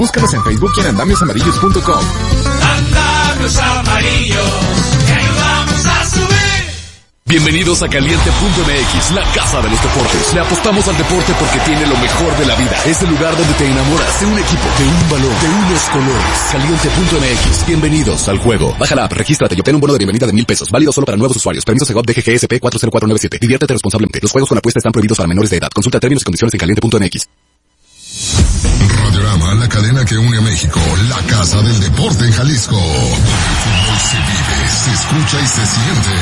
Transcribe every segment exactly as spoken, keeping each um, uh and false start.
Búscanos en Facebook y en andamios amarillos punto com. Andamios Amarillos, te ayudamos a subir. Bienvenidos a Caliente punto M X, la casa de los deportes. Le apostamos al deporte porque tiene lo mejor de la vida. Es el lugar donde te enamoras de un equipo, de un balón, de unos colores. Caliente punto M X, bienvenidos al juego. Baja la app, regístrate y obtén un bono de bienvenida de mil pesos. Válido solo para nuevos usuarios. Permiso Segov D G G S P cuatro cero cuatro nueve siete. Diviértete responsablemente. Los juegos con apuesta están prohibidos para menores de edad. Consulta términos y condiciones en caliente punto M X. Radiorama, la cadena que une a México, la casa del deporte en Jalisco. El fútbol se vive, se escucha y se siente.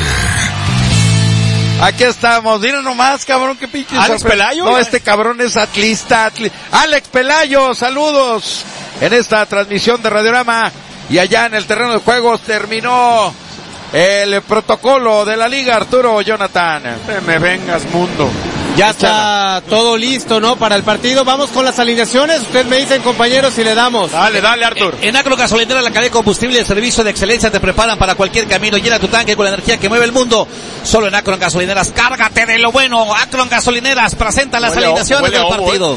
Aquí estamos, miren nomás, cabrón, qué pinche Alex sorpresa. Pelayo. No, este cabrón es atlista, atli... Alex Pelayo, saludos en esta transmisión de Radiorama. Y allá en el terreno de juegos terminó el protocolo de la liga, Arturo Jonathan. Te me vengas, mundo. Ya está todo listo, ¿no? Para el partido. Vamos con las alineaciones. Ustedes me dicen, compañeros, si le damos. Dale, dale, Artur. En, en Acro Gasolinera, la cadena de combustible y el servicio de excelencia te preparan para cualquier camino. Llena tu tanque con la energía que mueve el mundo. Solo en Acron Gasolineras. Cárgate de lo bueno. Acron Gasolineras presenta las Huele alineaciones huele del ojo, partido.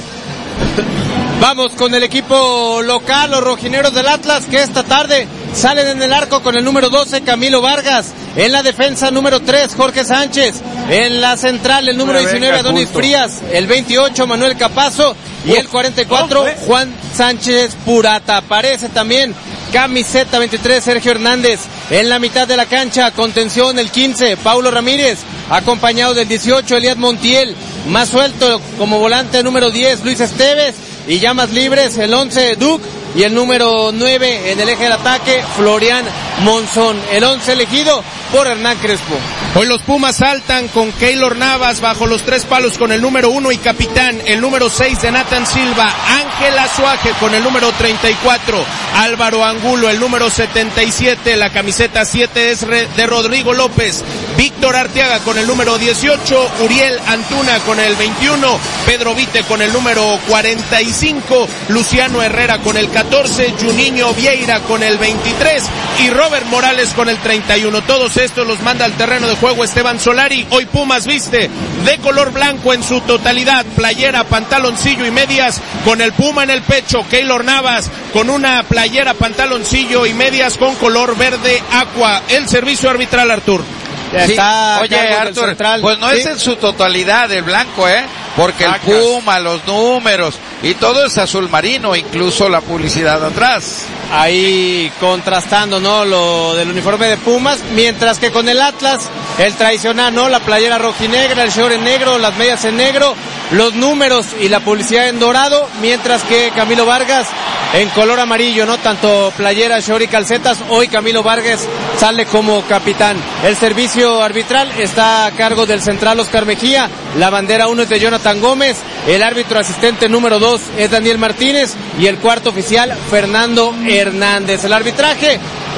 Vamos con el equipo local, los rojineros del Atlas, que esta tarde salen en el arco con el número doce, Camilo Vargas. En la defensa, número tres, Jorge Sánchez. En la central, el número diecinueve, Adonis Frías. El veintiocho, Manuel Capazo. Y el cuarenta y cuatro, Juan Sánchez Purata. Aparece también camiseta veintitrés, Sergio Hernández. En la mitad de la cancha, contención, el quince, Paulo Ramírez. Acompañado del dieciocho, Eliad Montiel. Más suelto como volante, número diez, Luis Esteves. Y ya más libres, el once, Duke. Y el número nueve en el eje del ataque, Florian Monzón. El once elegido por Hernán Crespo. Hoy los Pumas saltan con Keylor Navas bajo los tres palos con el número uno y capitán, el número seis de Nathan Silva, Ángel Azuaje con el número treinta y cuatro, Álvaro Angulo, el número setenta y siete, la camiseta siete es de Rodrigo López, Víctor Arteaga con el número dieciocho, Uriel Antuna con el veintiuno, Pedro Vite con el número cuarenta y cinco, Luciano Herrera con el catorce, Juninho Vieira con el veintitrés y Robert Morales con el treinta y uno. Todos estos los manda al terreno de juego Esteban Solari. Hoy Pumas viste de color blanco en su totalidad, playera, pantaloncillo y medias con el Puma en el pecho. Keylor Navas con una playera, pantaloncillo y medias con color verde aqua. El servicio arbitral, Artur. Sí. Está Oye, Artur, pues no ¿sí? es en su totalidad el blanco, ¿eh? Porque el Puma, los números y todo es azul marino, incluso la publicidad atrás. Ahí contrastando, ¿no? Lo del uniforme de Pumas, mientras que con el Atlas, el tradicional, ¿no? La playera rojinegra, el short en negro, las medias en negro, los números y la publicidad en dorado, mientras que Camilo Vargas en color amarillo, ¿no? Tanto playera, short y calcetas. Hoy Camilo Vargas sale como capitán. El servicio arbitral está a cargo del central Oscar Mejía, la bandera uno es de Jonathan Gómez, el árbitro asistente número dos es Daniel Martínez y el cuarto oficial Fernando Hernández. El arbitraje,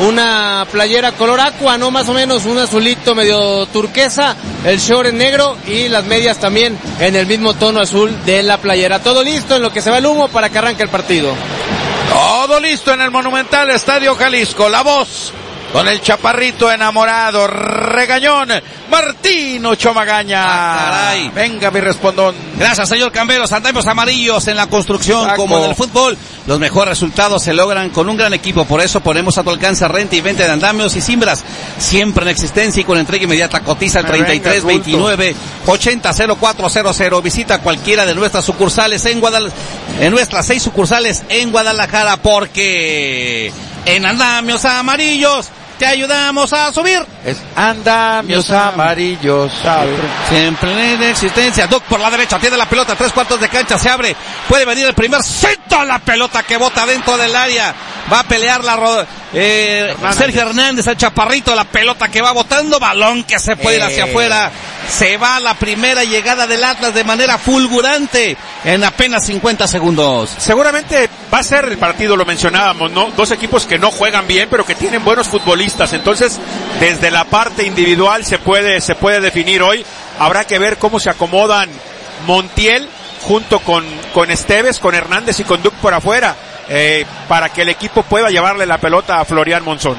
una playera color aqua, no, más o menos un azulito medio turquesa, el short en negro y las medias también en el mismo tono azul de la playera. Todo listo en lo que se va el humo para que arranque el partido. Todo listo en el Monumental Estadio Jalisco. La voz con el chaparrito enamorado, regañón, Martín Ochoa Magaña. Ah, caray. Venga, mi respondón. Gracias, señor Camberos. Andamios amarillos en la construcción. Saco. Como en el fútbol. Los mejores resultados se logran con un gran equipo. Por eso ponemos a tu alcance renta y venta de andamios y cimbras. Siempre en existencia y con entrega inmediata. Cotiza al treinta y tres veintinueve ochenta cero cuatro cero cero. Visita cualquiera de nuestras sucursales en Guadalajara. En nuestras seis sucursales en Guadalajara. Porque en andamios amarillos te ayudamos a subir. Es andamios amarillos. Siempre en existencia. Duck por la derecha, tiene la pelota, tres cuartos de cancha, se abre. Puede venir el primer centro, la pelota que bota dentro del área. Va a pelear la eh, Hernández. Sergio Hernández, el chaparrito, la pelota que va botando, balón que se puede ir hacia eh. afuera. Se va la primera llegada del Atlas de manera fulgurante en apenas cincuenta segundos. Seguramente va a ser el partido, lo mencionábamos, ¿no? Dos equipos que no juegan bien, pero que tienen buenos futbolistas. Entonces, desde la parte individual se puede, se puede definir hoy. Habrá que ver cómo se acomodan Montiel junto con, con Esteves, con Hernández y con Duc por afuera, eh, para que el equipo pueda llevarle la pelota a Florian Monzón.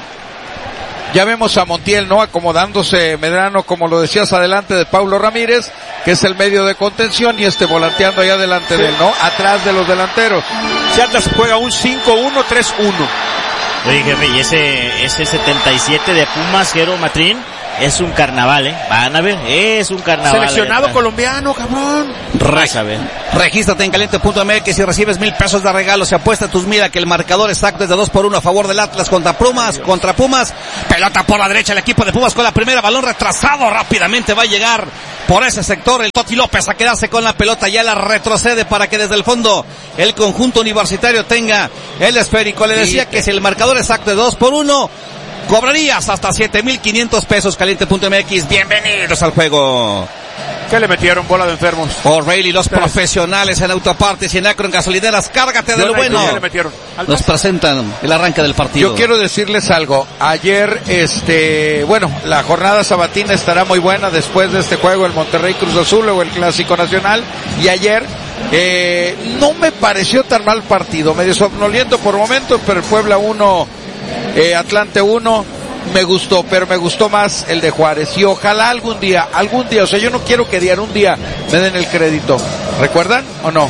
Ya vemos a Montiel, ¿no? Acomodándose Medrano, como lo decías, adelante de Paulo Ramírez, que es el medio de contención, y este volanteando allá adelante sí. de él, ¿no? Atrás de los delanteros. Si Atlas juega un cinco uno tres uno. Oye, jefe, y ese, ese setenta y siete de Pumas, Jero Matrín, es un carnaval, ¿eh? Van a ver, es un carnaval. Seleccionado colombiano, cabrón. Re Regístrate en caliente punto m x y recibes mil pesos de regalo. Se apuesta tus mira que el marcador exacto es de dos por uno a favor del Atlas contra Pumas, contra Pumas. Pelota por la derecha, el equipo de Pumas con la primera, balón retrasado, rápidamente va a llegar por ese sector el Toti López a quedarse con la pelota, ya la retrocede para que desde el fondo el conjunto universitario tenga el esférico. Le decía que si el marcador exacto es de dos por uno, cobrarías hasta siete mil quinientos pesos. Caliente punto m x, bienvenidos al juego. ¿Qué le metieron? Bola de enfermos. O'Reilly, los Pero profesionales en autopartes y en Acron Gasolineras, cárgate de lo bueno. Le metieron. Nos presentan el arranque del partido. Yo quiero decirles algo. Ayer, este, bueno, la jornada sabatina estará muy buena después de este juego, el Monterrey Cruz Azul o el Clásico Nacional. Y ayer, eh, no me pareció tan mal partido. Medio somnoliento por momentos, pero el Puebla uno, eh, Atlante uno. Me gustó, pero me gustó más el de Juárez. Y ojalá algún día, algún día, o sea, yo no quiero que diario un día me den el crédito. ¿Recuerdan o no?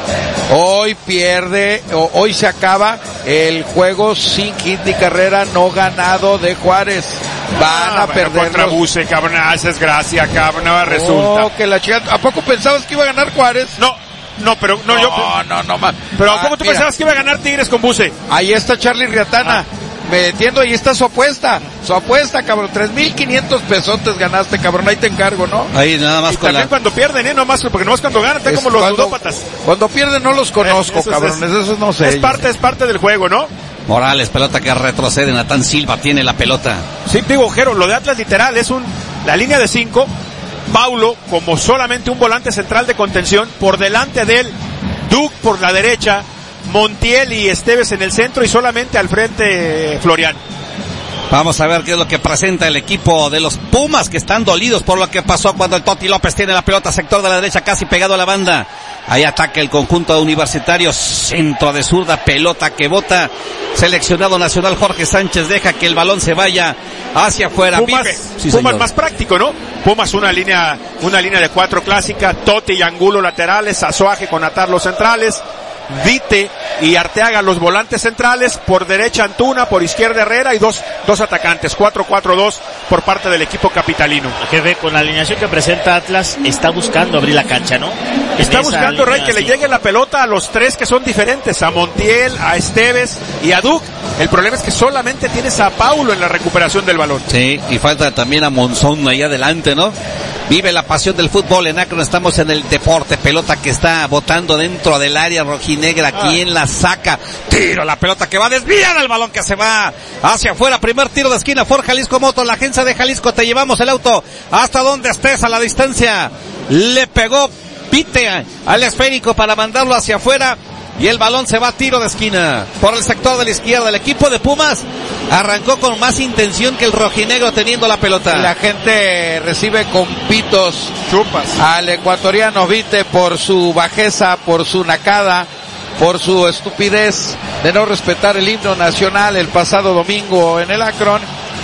Hoy pierde, o, hoy se acaba el juego sin hit ni carrera no ganado de Juárez. Van ah, a perder. Contra Buse, cabrón, haces gracia, cabrón, no resulta. Oh, que la chica, ¿a poco pensabas que iba a ganar Juárez? No. No, pero, no, no yo. No, no, no, más. Pero, ¿cómo ah, tú mira, pensabas que iba a ganar Tigres con Buse? Ahí está Charlie Riatana. Ah. Metiendo, ahí está su apuesta, su apuesta, cabrón, tres mil quinientos pesotes ganaste, cabrón, ahí te encargo, ¿no? Ahí nada más y con también la... cuando pierden, eh, nomás, porque nomás cuando ganan, están como los cuando, ludópatas. Cuando pierden no los conozco, eh, cabrones, es, eso no sé. Es parte, es parte del juego, ¿no? Morales, pelota que retrocede, Natán Silva tiene la pelota. Sí, digo, Jero, lo de Atlas literal es un, la línea de cinco, Paulo como solamente un volante central de contención, por delante de él, Duke por la derecha, Montiel y Esteves en el centro y solamente al frente Florian. Vamos a ver qué es lo que presenta el equipo de los Pumas, que están dolidos por lo que pasó cuando el Toti López tiene la pelota, sector de la derecha, casi pegado a la banda. Ahí ataca el conjunto de Universitarios, centro de zurda, pelota que bota. Seleccionado nacional Jorge Sánchez deja que el balón se vaya hacia afuera. Pumas, sí, Pumas más práctico, ¿no? Pumas una línea, una línea de cuatro clásica, Toti y Angulo laterales, Azuaje con Atar los centrales, Vite y Arteaga los volantes centrales, por derecha Antuna, por izquierda Herrera y dos, dos atacantes, cuatro cuatro dos por parte del equipo capitalino. Jefe, con la alineación que presenta Atlas, está buscando abrir la cancha, ¿no? Está buscando, Rey, que le llegue la pelota a los tres que son diferentes, a Montiel, a Esteves y a Duke. El problema es que solamente tienes a Paulo en la recuperación del balón. Sí, y falta también a Monzón ahí adelante, ¿no? Vive la pasión del fútbol en Akron, estamos en el deporte, pelota que está botando dentro del área rojinegra, ¿quién la saca? Tiro, la pelota que va a desviar el balón que se va hacia afuera, primer tiro de esquina, Ford Jalisco Motos, la agencia de Jalisco, te llevamos el auto hasta donde estés a la distancia, le pegó Pite al esférico para mandarlo hacia afuera. Y el balón se va a tiro de esquina por el sector de la izquierda. El equipo de Pumas arrancó con más intención que el rojinegro teniendo la pelota. La gente recibe con pitos chupas al ecuatoriano Vite por su bajeza, por su nacada, por su estupidez de no respetar el himno nacional el pasado domingo en el Akron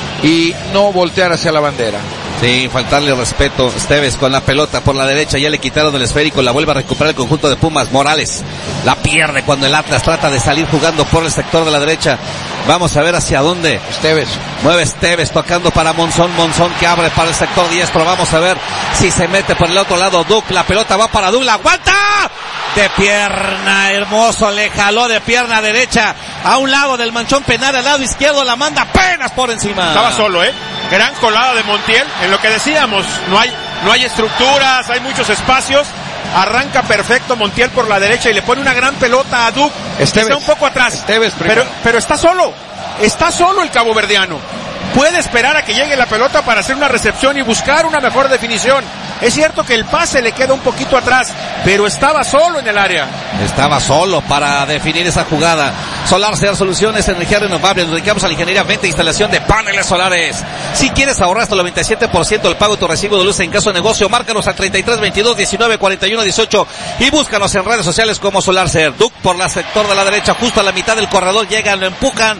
y no voltear hacia la bandera. Sí, faltarle respeto. Esteves con la pelota por la derecha, ya le quitaron el esférico, la vuelve a recuperar el conjunto de Pumas. Morales la pierde cuando el Atlas trata de salir jugando por el sector de la derecha. Vamos a ver hacia dónde. Esteves. Mueve Esteves tocando para Monzón, Monzón que abre para el sector diestro. Vamos a ver si se mete por el otro lado Duke, la pelota va para Duke, la aguanta. De pierna, hermoso, le jaló de pierna derecha a un lado del manchón penal, al lado izquierdo la manda apenas por encima. Estaba solo, eh. Gran colada de Montiel, en lo que decíamos, no hay, no hay estructuras, hay muchos espacios. Arranca perfecto Montiel por la derecha y le pone una gran pelota a Duke. Esteves. Está un poco atrás. Esteves pero, pero está solo. Está solo el caboverdiano. Puede esperar a que llegue la pelota para hacer una recepción y buscar una mejor definición. Es cierto que el pase le queda un poquito atrás, pero estaba solo en el área. Estaba solo para definir esa jugada. Solar Ser Soluciones, energía renovable. Nos dedicamos a la ingeniería, venta e instalación de paneles solares. Si quieres ahorrar hasta el noventa y siete por ciento del pago de tu recibo de luz en caso de negocio, márcanos al treinta y tres veintidós diecinueve cuarenta y uno dieciocho y búscanos en redes sociales como Solar Ser. Duke por la sector de la derecha, justo a la mitad del corredor, llegan, lo empujan.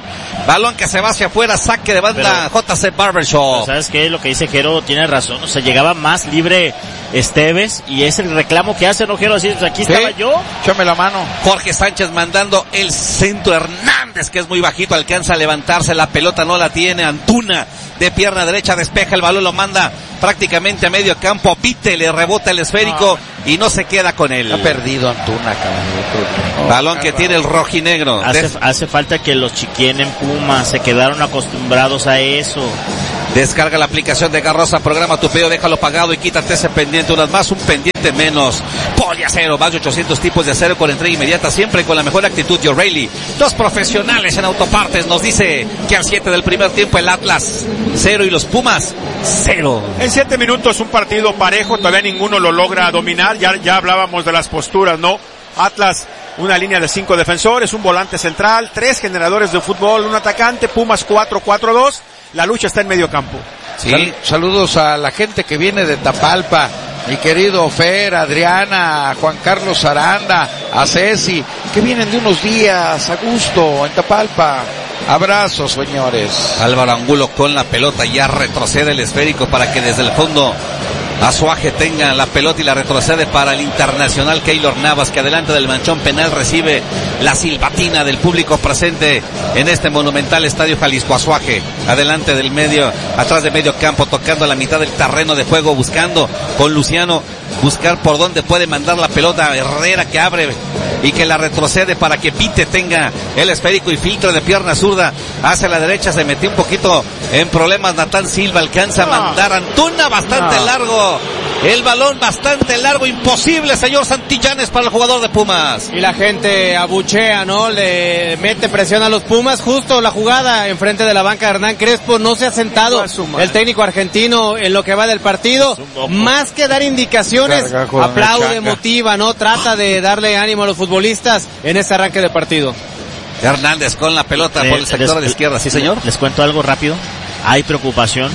Balón que se va hacia afuera, saque de banda pero, J C Barbershop. ¿Sabes qué? Lo que dice Jero tiene razón. O sea, llegaba más libre Esteves y es el reclamo que hace, ¿no, Jero? Así, pues aquí estaba ¿sí? yo. Échame la mano. Jorge Sánchez mandando el centro. Hernández, que es muy bajito, alcanza a levantarse. La pelota no la tiene. Antuna de pierna derecha despeja el balón, lo manda prácticamente a medio campo. Pite, le rebota el esférico no. y no se queda con él. Ha perdido Antuna, cabrón. Oh, balón que tiene el rojinegro. Hace, Des... hace falta que los chiquienen Pumas, se quedaron acostumbrados a eso. Descarga la aplicación de Garrosa, programa tu pedido, déjalo pagado y quítate ese pendiente, unas más, un pendiente menos. Poliacero, más de ochocientos tipos de acero con entrega inmediata, siempre con la mejor actitud de O'Reilly. Dos profesionales en autopartes, nos dice que al siete del primer tiempo el Atlas cero y los Pumas cero. En siete minutos un partido parejo, todavía ninguno lo logra dominar, ya, ya hablábamos de las posturas, ¿no? Atlas, una línea de cinco defensores, un volante central, tres generadores de fútbol, un atacante, Pumas cuatro cuatro dos. La lucha está en medio campo. Sí. Sal- saludos a la gente que viene de Tapalpa, mi querido Fer, Adriana, Juan Carlos Aranda, a Ceci, que vienen de unos días a gusto en Tapalpa. Abrazos, señores. Álvaro Angulo con la pelota, ya retrocede el esférico para que desde el fondo Azuaje tenga la pelota y la retrocede para el internacional Keylor Navas, que adelante del manchón penal recibe la silbatina del público presente en este monumental Estadio Jalisco. Azuaje, adelante del medio, atrás de medio campo, tocando la mitad del terreno de juego, buscando con Luciano, buscar por dónde puede mandar la pelota. Herrera que abre y que la retrocede para que Pite tenga el esférico y filtre de pierna zurda hacia la derecha. Se metió un poquito en problemas Natán Silva, alcanza a mandar Antuna bastante no. largo. El balón bastante largo, imposible, señor Santillanes, para el jugador de Pumas. Y la gente abuchea, ¿no? Le mete presión a los Pumas. Justo la jugada enfrente de la banca de Hernán Crespo. No se ha sentado el técnico argentino en lo que va del partido. Más que dar indicaciones, aplaude, motiva, ¿no? Trata de darle ánimo a los futbolistas en este arranque de partido. Hernández con la pelota eh, por el sector les, de la izquierda, ¿sí, señor? Les cuento algo rápido. Hay preocupación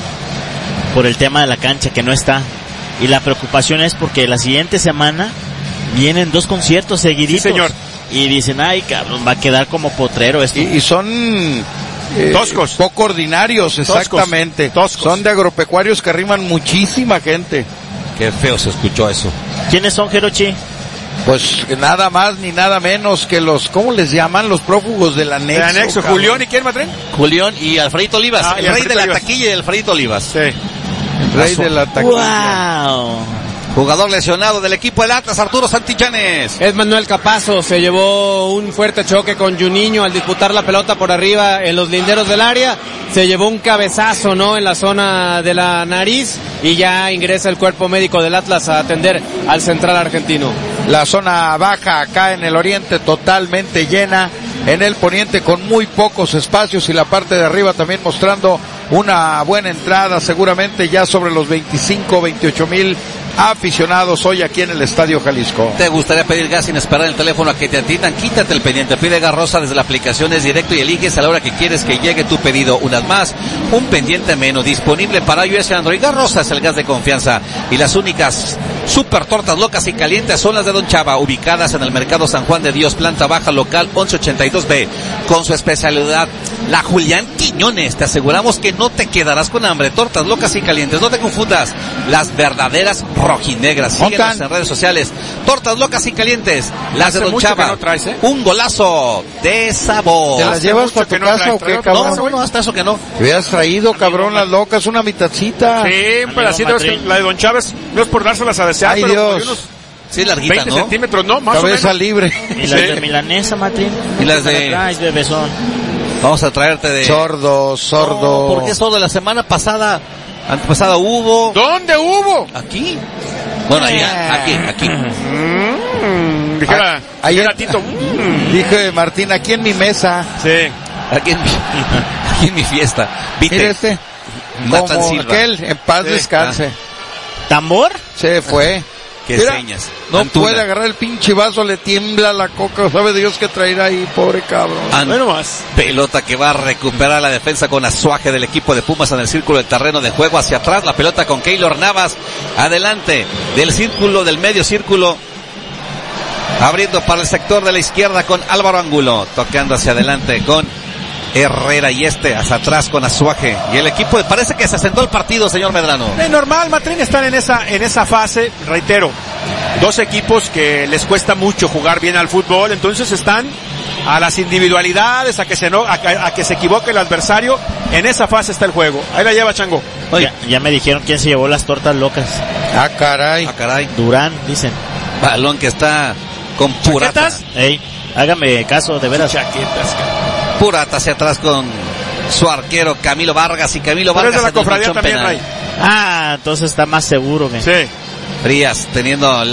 por el tema de la cancha que no está. Y la preocupación es porque la siguiente semana vienen dos conciertos seguiditos. Sí, señor. Y dicen, ay, cabrón, va a quedar como potrero esto. Y, y son eh, toscos. Poco ordinarios, exactamente. Toscos. Toscos. Son de agropecuarios que arriman muchísima gente. Qué feo se escuchó eso. ¿Quiénes son, Jerochi? Pues nada más ni nada menos que los, ¿cómo les llaman? Los prófugos del anexo. El anexo, cabrón. Julián, ¿y quién, Matrín? Julián y Alfredito Olivas, ah, el rey de la Olivas. Taquilla y Alfredito Olivas. Sí. El rey de la taquilla. Wow. Jugador lesionado del equipo del Atlas, Arturo Santillanes. Es Manuel Capazo, se llevó un fuerte choque con Juninho al disputar la pelota por arriba en los linderos del área. Se llevó un cabezazo, ¿no? En la zona de la nariz y ya ingresa el cuerpo médico del Atlas a atender al central argentino. La zona baja acá en el oriente totalmente llena, en el poniente con muy pocos espacios y la parte de arriba también mostrando una buena entrada, seguramente ya sobre los veinticinco, veintiocho mil aficionados hoy aquí en el Estadio Jalisco. ¿Te gustaría pedir gas sin esperar el teléfono a que te atiendan? Quítate el pendiente, pide Garrosa desde la aplicación, es directo y eliges a la hora que quieres que llegue tu pedido. Unas más, un pendiente menos, disponible para iOS y Android. Garrosa es el gas de confianza y las únicas super tortas locas y calientes son las de Don Chava, ubicadas en el Mercado San Juan de Dios, planta baja, local once ochenta y dos B, con su especialidad, la Julián Quiñones. Te aseguramos que no te quedarás con hambre. Tortas locas y calientes, no te confundas, las verdaderas rojinegras. Síguenos en redes sociales. Tortas locas y calientes, las de Don Chava. No traes, ¿eh? Un golazo de sabor. ¿Te las llevas para tu casa o qué, cabrón? No, no, no, hasta eso que no. Te hubieras traído, cabrón, las locas, una mitadcita. Sí, un pedacito. La de Don Chávez, no es por dárselas a desear, ay, pero Dios. unos sí, larguita, veinte ¿no? centímetros, no, más cabeza o menos. libre. Y las sí. de milanesa, Matrín. Y las de... Ay, bebezón. Vamos a traerte de... Sordo, sordo. No, ¿por qué sordo? La semana pasada, antepasada hubo... ¿Dónde hubo? Aquí. Bueno, ahí, aquí, aquí. Mm, dijera, ahí dijera Tito. Mm. Dije Martín, aquí en mi mesa. Sí. Aquí en mi, aquí en mi fiesta. ¿Viste? Mira este. Natán Como Silva. aquel, en paz Sí. descanse. ¿Tambor? Se fue. ¿Qué Mira, señas? no Antuna. puede agarrar el pinche vaso, le tiembla la coca, sabe Dios qué traerá ahí, pobre cabrón. An- Bueno más. Pelota que va a recuperar la defensa con Azuaje del equipo de Pumas en el círculo del terreno de juego hacia atrás. La pelota con Keylor Navas adelante del círculo, del medio círculo. Abriendo para el sector de la izquierda con Álvaro Angulo. Tocando hacia adelante con Herrera y este hasta atrás con Azuaje. Y el equipo parece que se asentó el partido, señor Medrano. Es normal, Matrín, están en esa, en esa fase, reitero, dos equipos que les cuesta mucho jugar bien al fútbol, entonces están a las individualidades, a que se no, a, a que se equivoque el adversario. En esa fase está el juego. Ahí la lleva Chango. Ya, ya me dijeron quién se llevó las tortas locas. Ah, caray. Ah, caray. Durán, dicen. Balón que está con Purata. Ey, hágame caso, de veras. Chaquetas. Purata hacia atrás con su arquero Camilo Vargas, y Camilo Pero Vargas es de la en el cofradía manchón también, penal. Ray. Ah, entonces está más seguro, que. Sí. Frías teniendo